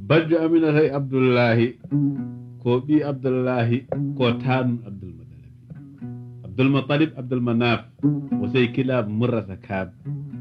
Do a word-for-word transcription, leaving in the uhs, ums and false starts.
bajjo aminata e abdoullahi ko ɓi abdoullahi ko tanum abdoulmutalibi abdoulmutalib abdoulmanaf o sey kilab murrata kaabe